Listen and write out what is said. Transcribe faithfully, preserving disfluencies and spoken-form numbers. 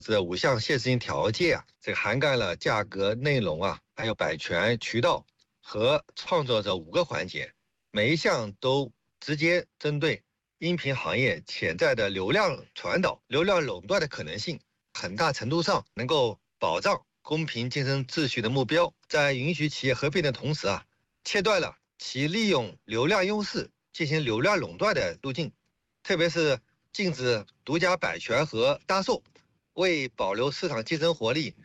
这五项限制性条件啊，这个涵盖了价格、内容啊，还有版权、渠道和创作者五个环节，每一项都直接针对音频行业潜在的流量传导、流量垄断的可能性，很大程度上能够保障公平竞争秩序的目标，在允许企业合并的同时啊，切断了其利用流量优势进行流量垄断的路径，特别是禁止独家版权和搭售，为保留市场竞争活力，